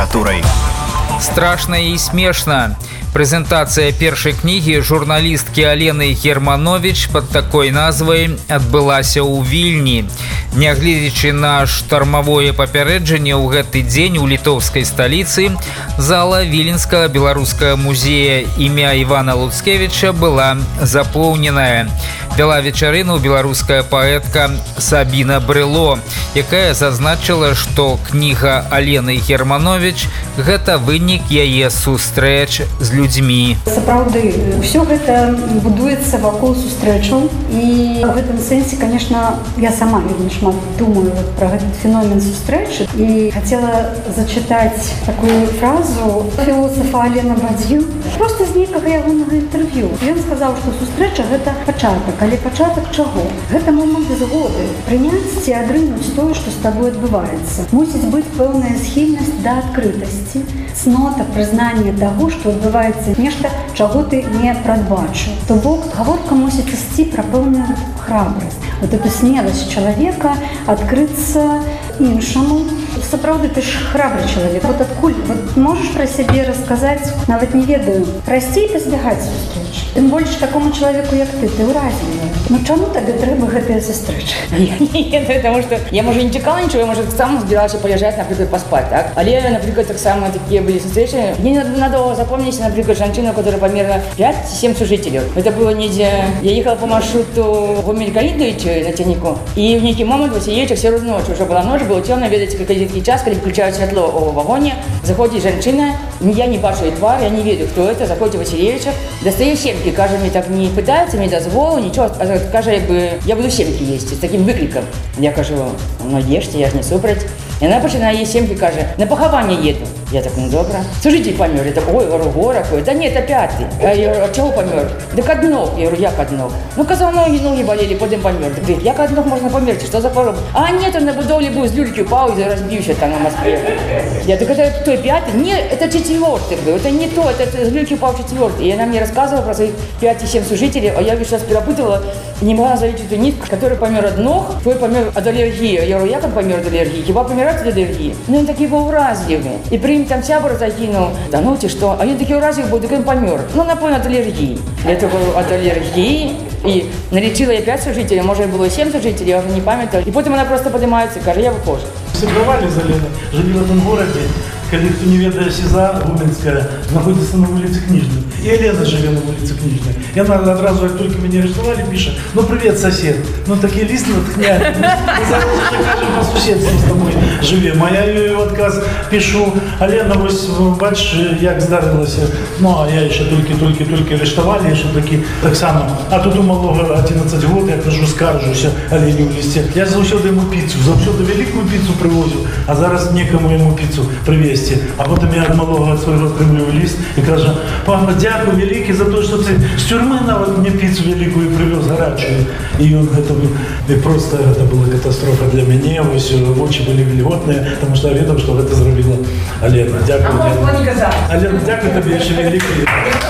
літаратурай. Страшна і смешна. Прэзентацыя першай кнігі журналісткі Алены Германович пад такой назвай адбылася ў Вільні. Нягледзячы на штармавое папярэджанне, ў гэты дзень у літоўскай сталіцы зала Віленскага беларускага музея імя Івана Луцкевіча была запоўненая. Вяла вечарыну беларуская паэтка Сабіна Брыло, якая зазначыла, што кніга Алены Германович – гэта вынік яе сустрэч з людзьмі. Сапраўды, ўсё гэта будуецца вакол сустрэчаў. І ў гэтым сэнсе, конечно, я сама вельмі шмат думаю пра гэты феномен сустрэчы. І хацела зачытаць такую фразу філосафа Алена Бадзю проста з нейкага ягонага інтэрв'ю. Ён сказаў, што сустрэча – гэта пачатак. Але пачатак чаго? Гэта момант згоды. Прыняць ці адрынуць тое, што з табой адбываецца. Мусіць быць пэўная схільнасць да адкрытасці, цнота прызнання таго, што адбываецца нешта, чаго ты не прадбачыў. То бок, гаворка мусіць ісці пра пэўную храбрасць. Вот эту смеласць чалавека адкрыцца іншаму. Сапраўды, ты ж храбры чалавек. Вот адкуль? Вот можаш пра сябе расказаць, нават не ведаю, прасцей пазбягаць сустрэч. Тым больш такому чалавеку, як ты ўразілі. Ну чаму табе трэба гэтая сустрэча? Нет, потому что я, может, не чекала ничего, я, может, сам збиралася полежать, например, поспать, так? Але, например, так само такие были встречи. Мне надо запомнить, например, женщину, которая померла 5-7 служителей. Это было неде... Я ехала по маршруту Гомель-Калидович на Тянику, и в некий момент Васильевича все равно ночь, уже была ночь, было темно, видите, как один час, когда включают светло в вагоне, заходит женщина, я не бачу ее тварь, я не виду, кто это, заходит Васильевича, достает семки, каже, мне так не пытается, мне дозволу, ничего, каже, я буду семки есть, с таким выкриком. Я кажу, ну ешьте, я ж не супроть. И она починає їй сімки, каже, на поховання їду. Я так, ну добре. Служитель помер. Я так, ой, горе какой. Да нет, опять ты. Я говорю, а чего помер? Так от ног. Я говорю, як от ног? Ну, казав, ноги болели, потім помер. Так, як от ног можна померти? Что за хвороба? А нет, он на будовле был, с люльки упал и разбился там на Москве. Я так, это кто, пятый? Нет, это четвертый был. Это не то, это с люльки упал четвертый. И она мне рассказывала про своих 5-7 служителей, а я сейчас перепутала, не могла назовить эту нитку, который помер от ног, твой помер от аллергии. Я говорю, як он помер от аллергии? Хіба помирать от аллергии? Ну, он такий був уразливий. І при ним там сябр закинув, да ну ти що? А він такий уразливий був, так він помер. Ну, напевно, от аллергии. Я такой, от аллергии. И налечила я 5 служителей, может, было 7 служителей, я уже не памятаю. И потом она просто поднимается и каже, я выхожу. Сыгрывали за Леной, жили в этом городе, когда кто не ведает Сиза, Гуменская, находится на улице Книжной. И Елена живет на улице Книжной. И она одразу, как только меня арестовали, пишет, ну привет, сосед. Ну такие лист натхняют. Мы кажем по соседству с тобой живем. А я ее отказ пишу, а Лена, бачиш, як здарилася. Ну, а я еще только арестовали, еще таки так само. А тут у малого 11 год, я кажу, скаржуся Олені в листі. Я завсюди йому піцу, завсюди велику піцу привозю, а зараз некому йому піцу привезти. А потім я від малого свого отримую лист і кажу, папа, дякую великий за те, що ти з тюрми навіть мені піцу велику привез гарячую. І він просто, це була катастрофа для мене, ось очі були вільготні, тому що я відав, що це зробила Олена. Дякую. Олена, дякую тобі ще великий.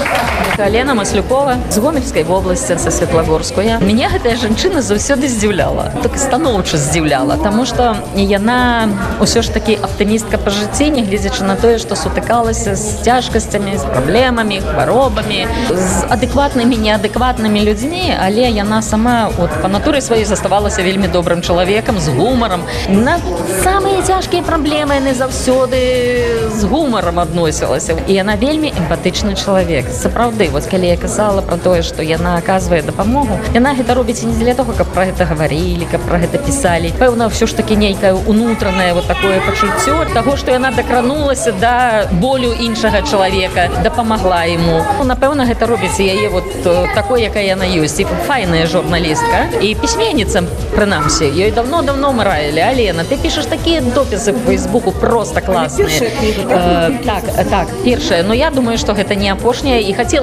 Алена Маслюкова з Гомельскай вобласці, са Светлагорская. Мяне гэтая жанчына заўсёды здзіўляла, так станоўча здзіўляла, таму што яна ўсё ж такі аптымістка па жыцці, нягледзячы на тое, што сутыкалася з цяжкасцямі, з праблемамі, хваробамі, з адэкватнымі, неадэкватнымі людзьмі, але яна сама па натуры сваёй заставалася вельмі добрым чалавекам, з гумарам. На самыя цяжкія праблемы яны заўсёды з гумарам адносілася. І яна вельмі эмпатычны чалавек. Сапраўды, вось калі я казала пра тое, што яна аказвае дапамогу, яна гэта робіць не для того, каб пра гэта гаварылі, каб пра гэта пісалі. Пэўна, ўсё ж такі нейкае унутранае такое пачуццё таго, што яна дакранулася да болю іншага чалавека, дапамагла яму. Напэўна, гэта робіць яе такой, якая яна ёсць. І файная журналістка, і пісьменніца, прынамсі. Ёй давно мараілі. Алена, ты пішаш такія допісы в Фейсбуку, просто класныя. Так, першая. Но я думаю, што гэта не апошняя, і хацелася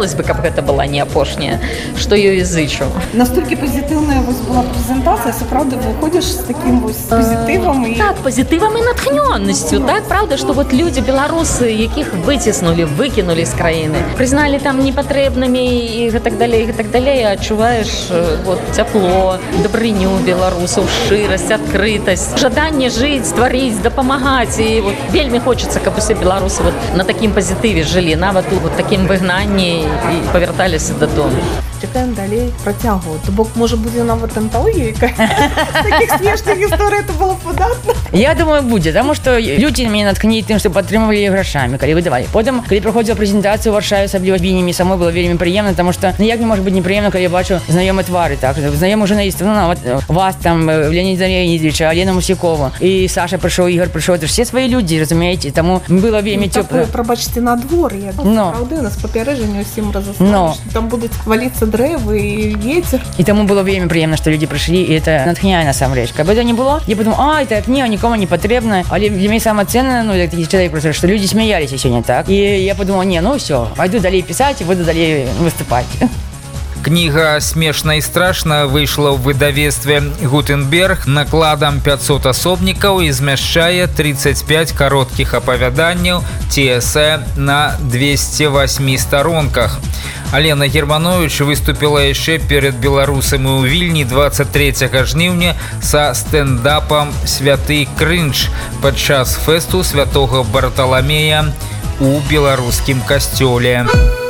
Хацелось бы, каб гэта была не апошняя, што ёй зычу. Настолькі пазітыўная вось была прэзентацыя, сапраўды выходзіш з такім вось пазітывам і так, пазітывам і натхнённасцю, так, правда, што вот людзі беларусы, якіх выціснулі, выкінулі з краіны, прызналі там непатрэбнымі і гэтак далей, адчуваеш вот цяпло, дабрыню беларусаў, шчырасць, адкрытасць, жаданне жыць, стварыць, дапамагаць, і вот вельмі хочацца, каб усе беларусы вот на такім пазітыве жылі, нават у вот такім выгнанні і павярталіся дадому. Чакаем далей працягу. То бок, можа, будзе нават анталогія такіх смешных гісторый, это было падатна. Я думаю, будзе, таму што людзі мяне наткнілі тым, што падтрымвалі грашамі, калі выдавалі. Потым, калі праходзіла прэзентацыя ў Варшаве, асабліва вінямі, самой было вельмі прыемна, таму што як не можа быць непрыемна, калі я бачу знаёмыя твары, так, знаёмых журналістаў, нават вас там, Леоніда Леонідовича, Алену Мусякову, і Саша прыйшоў, Ігор прыйшоў, это ж все свае людзі, разумееце, таму было вельмі цёпла. Прабачце, надвор'е. Праўда, у нас папярэджанне ўсім разаслалі, што там будуць валіцца дрэвы і вецер. І таму было вельмі прыемна, што людзі прыйшлі, і это натхняе насамрэч. Каб это не было, я подумал, это кніга нікому не патрэбна, але для мяне самае ценнае, як такі чалавек просто, што людзі смяяліся сёння, так? І я подумал, ўсё, пайду далей пісаць і буду далей выступаць. Книга «Смешно и страшно» выйшла ў выдавецтве «Гутенберг» накладам 500 асобнікаў і змяшчае 35 кароткіх апавяданняў ці эсэ на 208 старонках. Алена Германович выступила яшчэ перед беларусамі ў Вільні 23 жніўня са стэндапам «Святы крынж» падчас фэсту святога Барталамея у беларускім касцёле.